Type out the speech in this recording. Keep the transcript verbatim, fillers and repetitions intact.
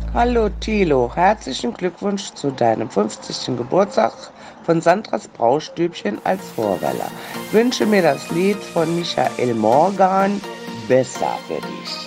Hallo Thilo, herzlichen Glückwunsch zu deinem fünfzigsten Geburtstag von Sandras Braustübchen als Vorwähler. Wünsche mir das Lied von Michael Morgan besser für dich.